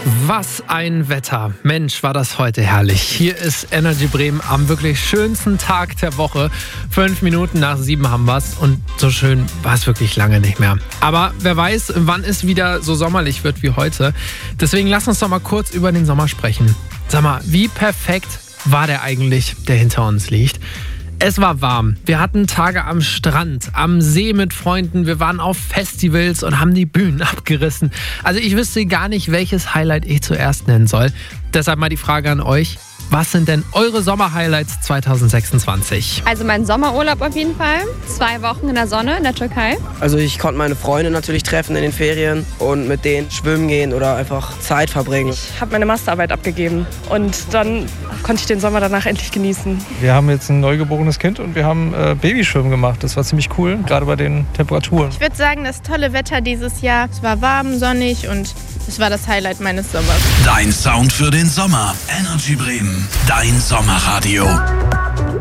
Was ein Wetter. Mensch, war das heute herrlich. Hier ist Energy Bremen am wirklich schönsten Tag der Woche. 5 Minuten nach 7 haben wir's und so schön war es wirklich lange nicht mehr. Aber wer weiß, wann es wieder so sommerlich wird wie heute. Deswegen lass uns doch mal kurz über den Sommer sprechen. Sag mal, wie perfekt war der eigentlich, der hinter uns liegt? Es war warm. Wir hatten Tage am Strand, am See mit Freunden. Wir waren auf Festivals und haben die Bühnen abgerissen. Also ich wüsste gar nicht, welches Highlight ich zuerst nennen soll. Deshalb mal die Frage an euch. Was sind denn eure Sommerhighlights 2026? Also mein Sommerurlaub auf jeden Fall. 2 Wochen in der Sonne in der Türkei. Also ich konnte meine Freunde natürlich treffen in den Ferien und mit denen schwimmen gehen oder einfach Zeit verbringen. Ich habe meine Masterarbeit abgegeben und dann konnte ich den Sommer danach endlich genießen. Wir haben jetzt ein neugeborenes Kind und wir haben Babyschwimmen gemacht. Das war ziemlich cool, gerade bei den Temperaturen. Ich würde sagen, das tolle Wetter dieses Jahr. Es war warm, sonnig und es war das Highlight meines Sommers. Dein Sound für den Sommer. Energy Bremen. Dein Sommerradio.